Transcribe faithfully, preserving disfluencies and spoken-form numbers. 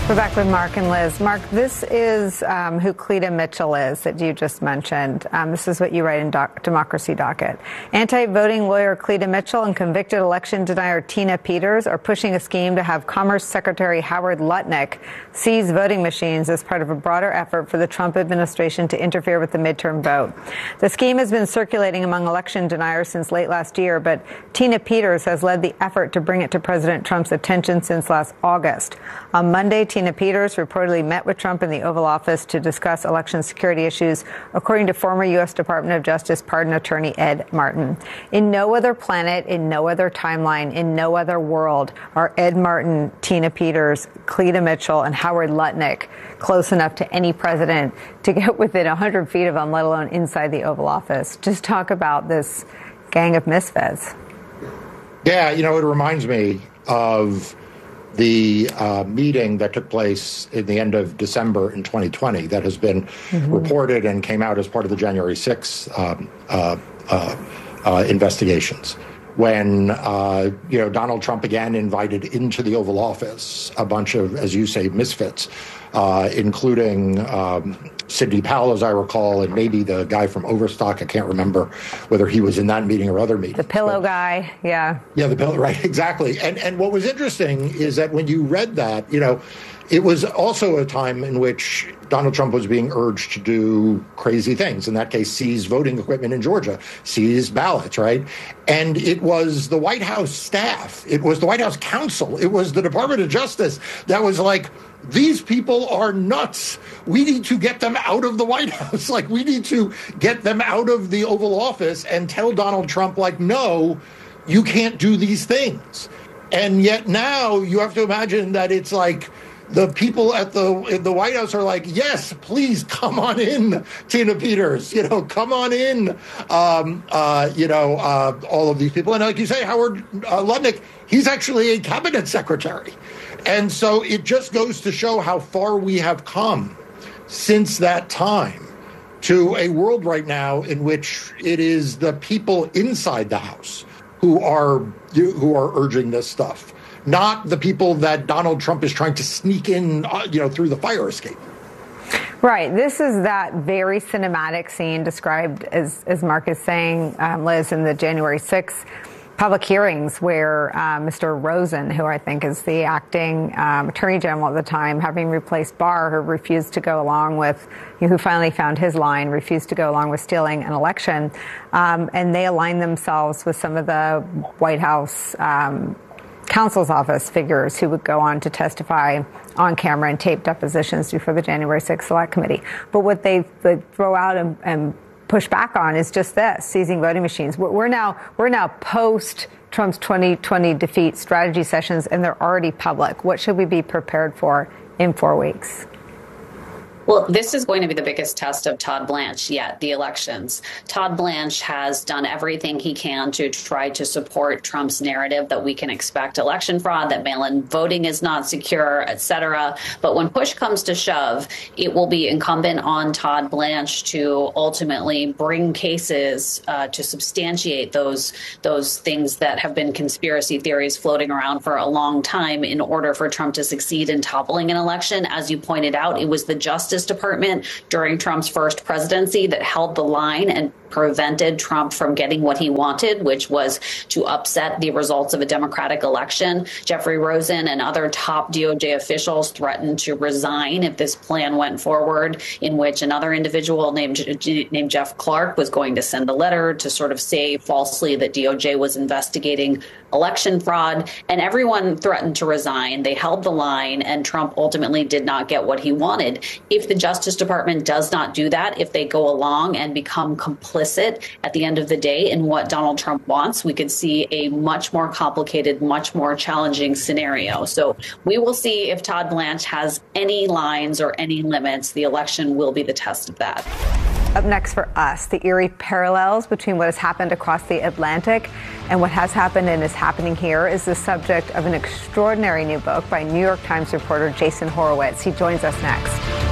We're back with Mark and Liz. Mark, this is um, who Cleta Mitchell is that you just mentioned. Um, this is what you write in doc- Democracy Docket. Anti-voting lawyer Cleta Mitchell and convicted election denier Tina Peters are pushing a scheme to have Commerce Secretary Howard Lutnick seize voting machines as part of a broader effort for the Trump administration to interfere with the midterm vote. The scheme has been circulating among election deniers since late last year, but Tina Peters has led the effort to bring it to President Trump's attention since last August. On Monday, Tina Peters reportedly met with Trump in the Oval Office to discuss election security issues, according to former U S Department of Justice pardon attorney Ed Martin. In no other planet, in no other timeline, in no other world are Ed Martin, Tina Peters, Cleta Mitchell, and Howard Lutnick close enough to any president to get within one hundred feet of them, let alone inside the Oval Office. Just talk about this gang of misfits. Yeah, you know, it reminds me of the uh, meeting that took place in the end of December in twenty twenty that has been mm-hmm. reported and came out as part of the January sixth um, uh, uh, uh, investigations. When, uh, you know, Donald Trump again invited into the Oval Office a bunch of, as you say, misfits, uh, including um, Sidney Powell, as I recall, and maybe the guy from Overstock. I can't remember whether he was in that meeting or other meetings. The pillow but, guy, yeah. Yeah, the pillow, right, exactly. And and what was interesting is that when you read that, you know, it was also a time in which Donald Trump was being urged to do crazy things. In that case, seize voting equipment in Georgia, seize ballots, right? And it was the White House staff, it was the White House counsel, it was the Department of Justice that was like, these people are nuts. We need to get them out of the White House. Like, we need to get them out of the Oval Office and tell Donald Trump, like, no, you can't do these things. And yet now you have to imagine that it's like, the people at the in the White House are like, yes, please come on in, Tina Peters, you know, come on in, um, uh, you know, uh, all of these people. And like you say, Howard uh, Lutnick, he's actually a cabinet secretary. And so it just goes to show how far we have come since that time to a world right now in which it is the people inside the House who are who are urging this stuff, not the people that Donald Trump is trying to sneak in, uh, you know, through the fire escape. Right. This is that very cinematic scene described, as, as Mark is saying, um, Liz, in the January sixth public hearings where uh, Mister Rosen, who I think is the acting um, attorney general at the time, having replaced Barr, who refused to go along with, who finally found his line, refused to go along with stealing an election. Um, and they aligned themselves with some of the White House um counsel's office figures who would go on to testify on camera and tape depositions before the January sixth Select Committee. But what they, they throw out and, and push back on is just this: seizing voting machines. We're, we're now we're now post Trump's twenty twenty defeat strategy sessions, and they're already public. What should we be prepared for in four weeks? Well, this is going to be the biggest test of Todd Blanche yet, the elections. Todd Blanche has done everything he can to try to support Trump's narrative that we can expect election fraud, that mail-in voting is not secure, et cetera. But when push comes to shove, it will be incumbent on Todd Blanche to ultimately bring cases uh, to substantiate those, those things that have been conspiracy theories floating around for a long time in order for Trump to succeed in toppling an election. As you pointed out, it was the Justice Department during Trump's first presidency that held the line and prevented Trump from getting what he wanted, which was to upset the results of a Democratic election. Jeffrey Rosen and other top D O J officials threatened to resign if this plan went forward, in which another individual named named Jeff Clark was going to send a letter to sort of say falsely that D O J was investigating election fraud. And everyone threatened to resign. They held the line, and Trump ultimately did not get what he wanted. If the Justice Department does not do that, if they go along and become complicit at the end of the day in what Donald Trump wants, we could see a much more complicated, much more challenging scenario. So we will see if Todd Blanche has any lines or any limits. The election will be the test of that. Up next for us, the eerie parallels between what has happened across the Atlantic and what has happened and is happening here is the subject of an extraordinary new book by New York Times reporter Jason Horowitz. He joins us next.